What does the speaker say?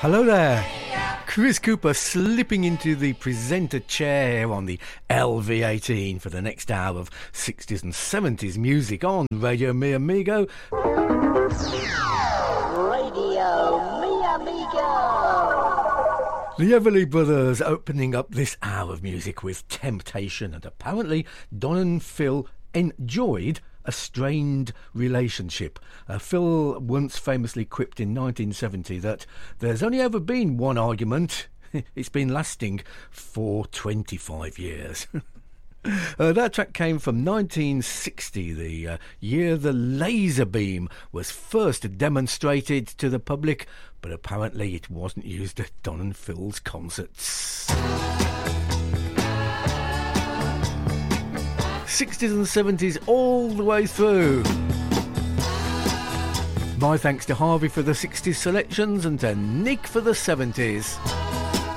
Hello there. Chris Cooper slipping into the presenter chair on the LV18 for the next hour of 60s and 70s music on Radio Mi Amigo. Radio Mi Amigo. The Everly Brothers opening up this hour of music with Temptation, and apparently Don and Phil enjoyed a strained relationship. Phil once famously quipped in 1970 that there's only ever been one argument. It's been lasting for 25 years. That track came from 1960, the year the laser beam was first demonstrated to the public, but apparently it wasn't used at Don and Phil's concerts. 60s and 70s all the way through. My thanks to Harvey for the 60s selections and to Nick for the 70s.